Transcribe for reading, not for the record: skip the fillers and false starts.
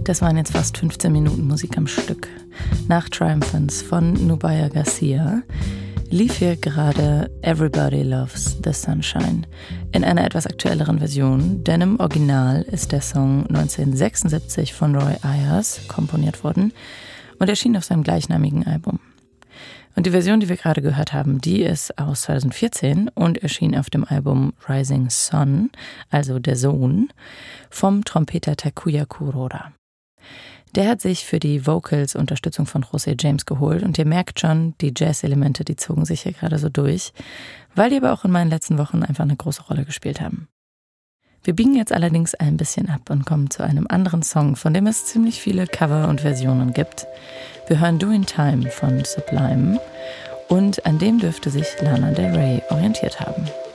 Das waren jetzt fast 15 Minuten Musik am Stück. Nach Triumphants von Nubya Garcia lief hier gerade Everybody Loves the Sunshine in einer etwas aktuelleren Version, denn im Original ist der Song 1976 von Roy Ayers komponiert worden und erschien auf seinem gleichnamigen Album. Und die Version, die wir gerade gehört haben, die ist aus 2014 und erschien auf dem Album Rising Sun, also der Sohn, vom Trompeter Takuya Kuroda. Der hat sich für die Vocals Unterstützung von José James geholt und ihr merkt schon, die Jazz-Elemente, die zogen sich hier gerade so durch, weil die aber auch in meinen letzten Wochen einfach eine große Rolle gespielt haben. Wir biegen jetzt allerdings ein bisschen ab und kommen zu einem anderen Song, von dem es ziemlich viele Cover und Versionen gibt. Wir hören Do in Time von Sublime und an dem dürfte sich Lana Del Rey orientiert haben.